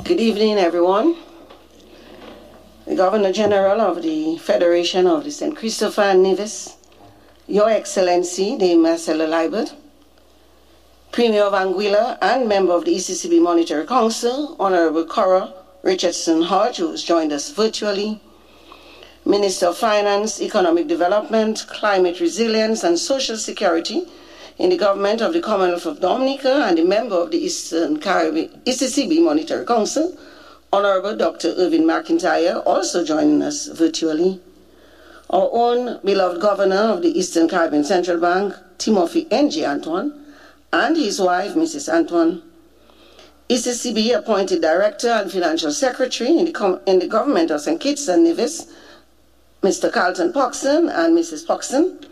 Good evening, everyone. The Governor General of the Federation of the St. Christopher and Nevis, Your Excellency, the Marcelo Liebert, Premier of Anguilla and member of the ECCB Monetary Council, Honorable Cora Richardson Hodge, who has joined us virtually, Minister of Finance, Economic Development, Climate Resilience and Social Security in the government of the Commonwealth of Dominica and the member of the Eastern Caribbean ECCB Monetary Council, Honorable Dr. Irvin McIntyre, also joining us virtually. Our own beloved Governor of the Eastern Caribbean Central Bank, Timothy N.G. Antoine, and his wife, Mrs. Antoine. ECCB appointed Director and Financial Secretary in the government of St. Kitts and Nevis, Mr. Carlton Poxon and Mrs. Poxon.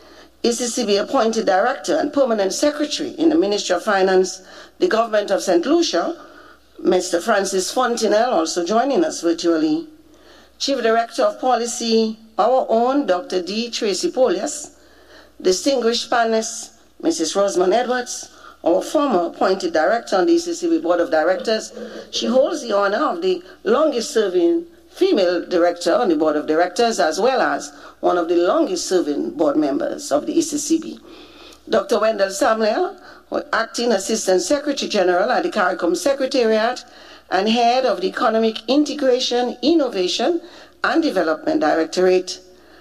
ECCB appointed Director and Permanent Secretary in the Ministry of Finance, the government of St. Lucia, Mr. Francis Fontenelle, also joining us virtually. Chief Director of Policy, our own Dr. D. Tracy Polias. Distinguished panelists, Mrs. Rosamond Edwards, our former appointed Director on the ECCB Board of Directors. She holds the honor of the longest-serving female director on the Board of Directors, as well as one of the longest-serving board members of the ECCB. Dr. Wendell Samuel, Acting Assistant Secretary General at the CARICOM Secretariat and Head of the Economic Integration, Innovation and Development Directorate,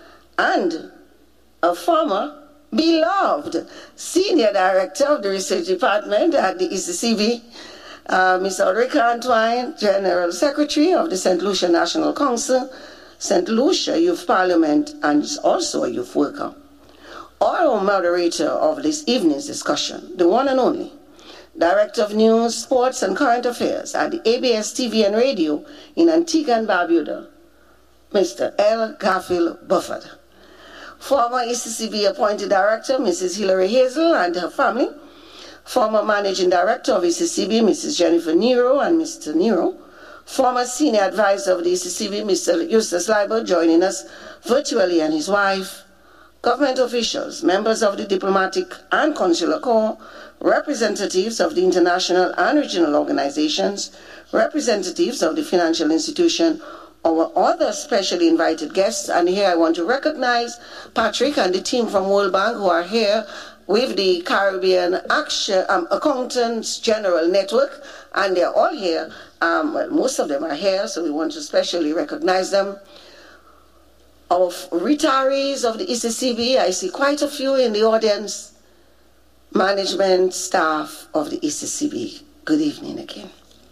and a former beloved Senior Director of the Research Department at the ECCB, Ms. Ulrika Antoine, General Secretary of the St. Lucia National Council, St. Lucia Youth Parliament, and is also a youth worker. Our moderator of this evening's discussion, the one and only Director of News, Sports and Current Affairs at the ABS TV and Radio in Antigua and Barbuda, Mr. L. Garfield Bufford. Former ECCB appointed Director, Mrs. Hilary Hazel and her family. Former Managing Director of ECCB, Mrs. Jennifer Nero and Mr. Nero. Former Senior Advisor of the ECCB, Mr. Eustace Liebert, joining us virtually, and his wife. Government officials, members of the Diplomatic and Consular Corps, representatives of the international and regional organizations, representatives of the financial institution, our other specially invited guests, and here I want to recognize Patrick and the team from World Bank who are here with the Caribbean Accountants General Network, and they're all here. Well, most of them are here, so we want to specially recognize them. Our retirees of the ECCB, I see quite a few in the audience. Management staff of the ECCB, good evening again.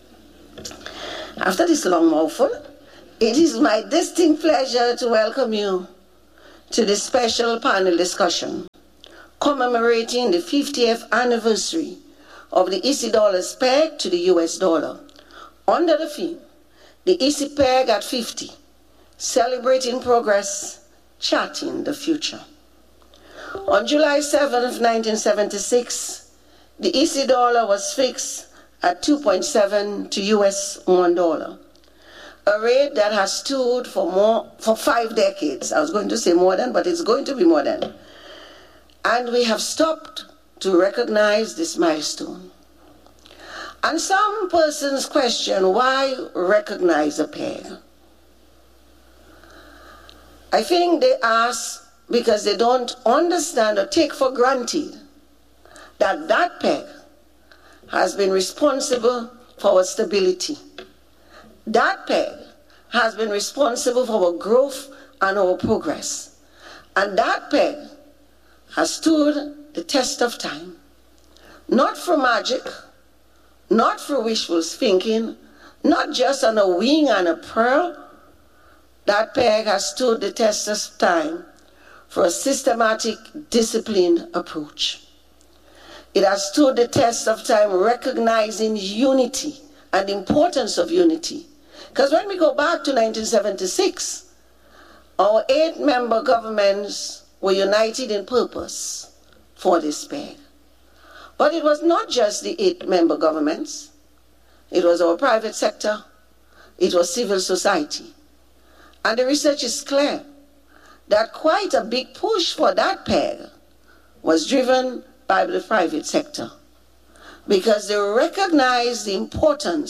After this long mouthful, it is my distinct pleasure to welcome you to this special panel discussion commemorating the 50th anniversary of the EC dollar's peg to the US dollar under the theme, the EC peg at 50, celebrating progress, charting the future. On July 7th, 1976, the EC dollar was fixed at 2.7 to US $1. A rate that has stood for 5 decades. I was going to say more than, but it's going to be more than. And we have stopped to recognize this milestone. And some persons question, why recognize a peg? I think they ask because they don't understand or take for granted that that peg has been responsible for our stability. That peg has been responsible for our growth and our progress. And that peg has stood the test of time. Not for magic, not for wishful thinking, not just on a wing and a prayer. That peg has stood the test of time for a systematic, disciplined approach. It has stood the test of time recognizing unity and the importance of unity. Because when we go back to 1976, our 8-member governments were united in purpose for this peg. But it was not just the 8-member governments. It was our private sector. It was civil society. And the research is clear that quite a big push for that peg was driven by the private sector, because they recognized the importance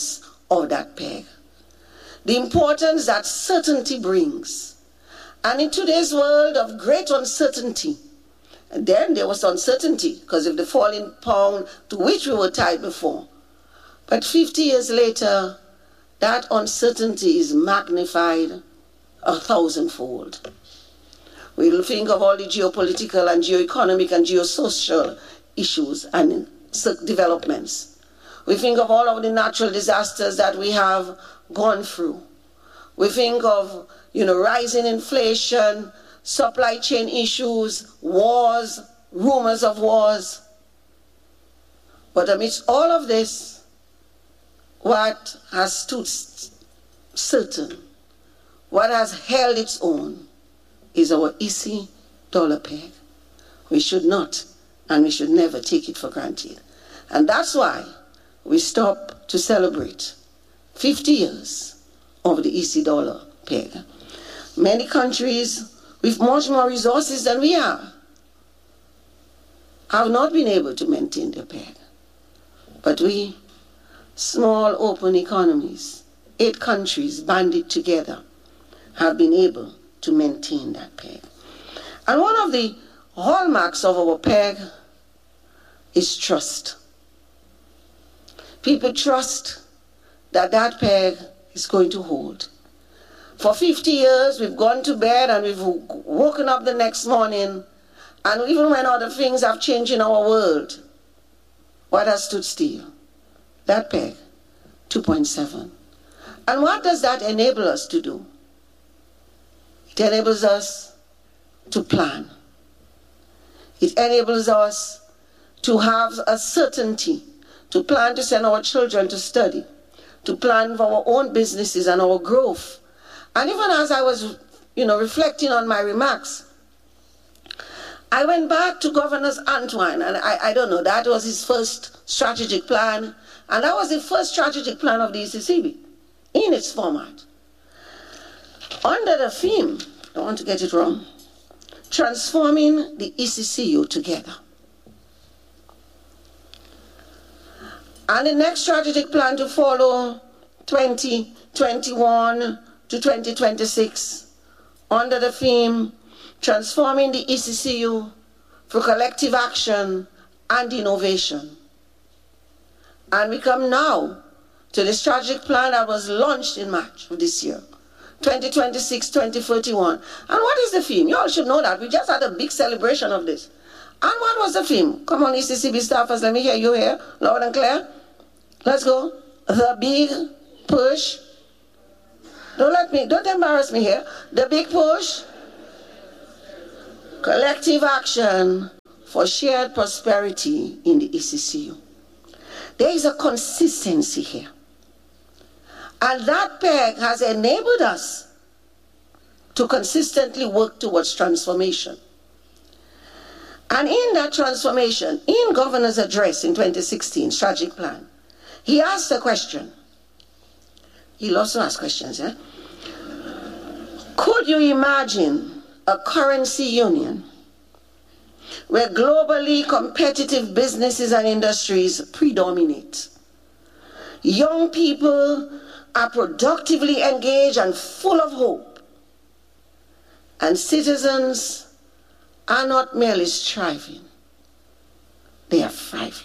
of that peg. The importance that certainty brings. And in today's world of great uncertainty, and then there was uncertainty because of the falling pound to which we were tied before. But 50 years later, that uncertainty is magnified 1,000-fold. We'll think of all the geopolitical and geoeconomic and geosocial issues and developments. We think of all of the natural disasters that we have gone through. We think of, rising inflation, supply chain issues, wars, rumors of wars. But amidst all of this, what has stood certain, what has held its own, is our EC dollar peg. We should not, and we should never take it for granted. And that's why we stop to celebrate 50 years of the EC dollar peg. Many countries with much more resources than we have not been able to maintain their peg. But we, small open economies, 8 countries banded together, have been able to maintain that peg. And one of the hallmarks of our peg is trust. People trust that that peg is going to hold. For 50 years, we've gone to bed and we've woken up the next morning, and even when other things have changed in our world, what has stood still? That peg, 2.7. And what does that enable us to do? It enables us to plan. It enables us to have a certainty, to plan to send our children to study, to plan for our own businesses and our growth. And even as I was, reflecting on my remarks, I went back to Governor Antoine, and I don't know, that was his first strategic plan, and that was the first strategic plan of the ECCB in its format. Under the theme, I don't want to get it wrong, transforming the ECCU together. And the next strategic plan to follow, 2021 to 2026, under the theme, transforming the ECCU for collective action and innovation. And we come now to the strategic plan that was launched in March of this year, 2026-2031. And what is the theme? You all should know that. We just had a big celebration of this. And what was the theme? Come on, ECCB staffers, let me hear you here, loud and clear. Let's go. The big push. Don't embarrass me here. The big push. Collective action for shared prosperity in the ECCU. There is a consistency here. And that peg has enabled us to consistently work towards transformation. And in that transformation, in Governor's address in 2016, strategic plan, he asked a question. He'll also ask questions, yeah? Could you imagine a currency union where globally competitive businesses and industries predominate? Young people are productively engaged and full of hope. And citizens are not merely striving, they are thriving.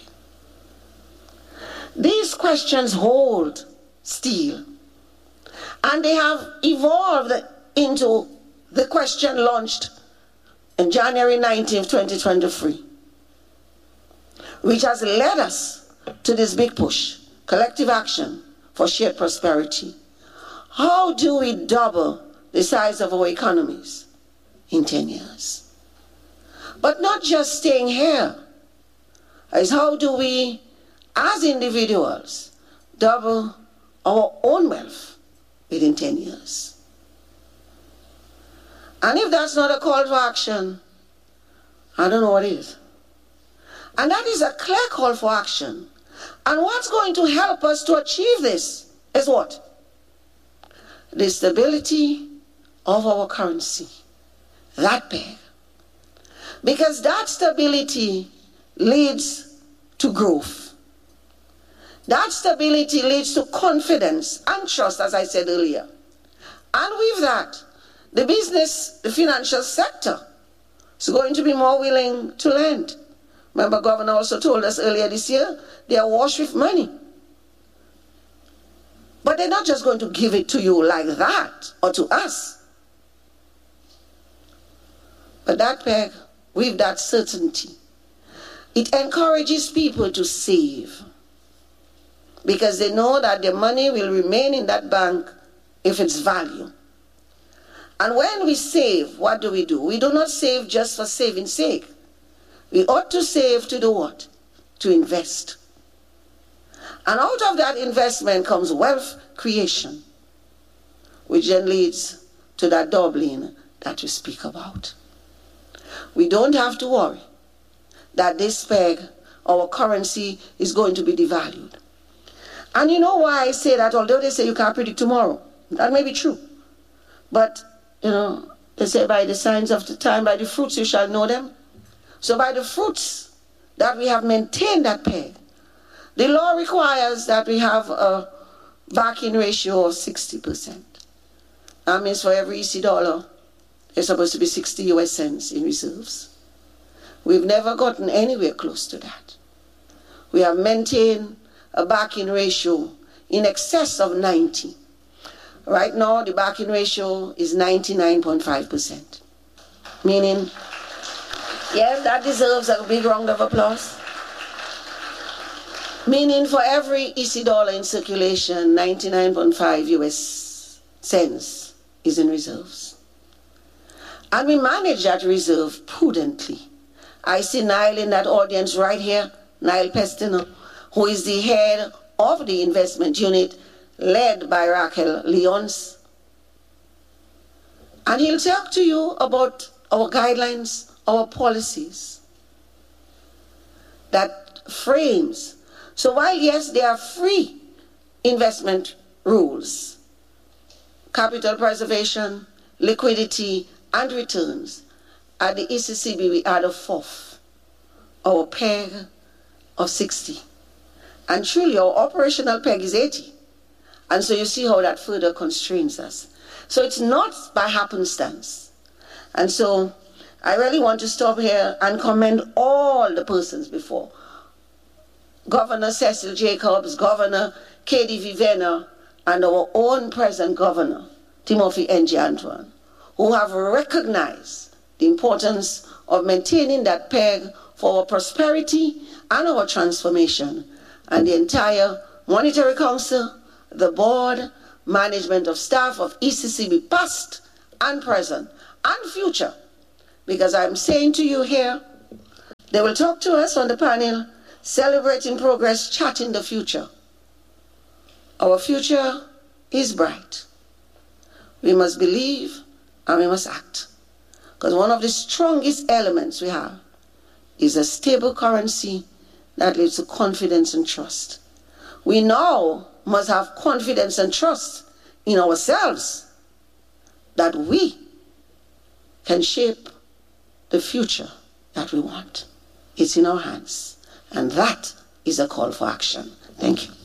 These questions hold still, and they have evolved into the question launched on January 19th, 2023, which has led us to this big push, collective action for shared prosperity. How do we double the size of our economies in 10 years? But not just staying here, is how do we, as individuals, double our own wealth within 10 years? And if that's not a call for action, I don't know what is. And that is a clear call for action. And what's going to help us to achieve this is what? The stability of our currency, that peg. Because that stability leads to growth. That stability leads to confidence and trust, as I said earlier. And with that, the business, the financial sector is going to be more willing to lend. Remember, Governor also told us earlier this year, they are awash with money. But they're not just going to give it to you like that, or to us. But that PEG, with that certainty, it encourages people to save, because they know that their money will remain in that bank if it's value. And when we save, what do? We do not save just for saving's sake. We ought to save to do what? To invest. And out of that investment comes wealth creation, which then leads to that doubling that we speak about. We don't have to worry that this PEG, our currency, is going to be devalued. And you know why I say that? Although they say you can't predict tomorrow, that may be true. But, you know, they say by the signs of the time, by the fruits you shall know them. So by the fruits that we have maintained that PEG, the law requires that we have a backing ratio of 60%. That means for every EC dollar, there's supposed to be 60 US cents in reserves. We've never gotten anywhere close to that. We have maintained a backing ratio in excess of 90. Right now, the backing ratio is 99.5%. Meaning, yes, that deserves a big round of applause. Meaning for every EC dollar in circulation, 99.5 US cents is in reserves. And we manage that reserve prudently. I see Niall in that audience right here, Niall Pestino, who is the head of the investment unit led by Raquel Leons. And he'll talk to you about our guidelines, our policies that frames. So while yes, there are free investment rules, capital preservation, liquidity, and returns, at the ECCB we add a fourth, our PEG of 60. And truly our operational PEG is 80. And so you see how that further constrains us. So it's not by happenstance. And so I really want to stop here and commend all the persons before. Governor Cecil Jacobs, Governor K.D. Vivena, and our own present Governor, Timothy N.J. Antoine, who have recognized the importance of maintaining that PEG for our prosperity and our transformation, and the entire Monetary Council, the board, management of staff of ECCB, past and present and future. Because I'm saying to you here, they will talk to us on the panel, celebrating progress, charting the future. Our future is bright. We must believe and we must act. Because one of the strongest elements we have is a stable currency that leads to confidence and trust. We now must have confidence and trust in ourselves that we can shape the future that we want. It's in our hands. And that is a call for action. Thank you.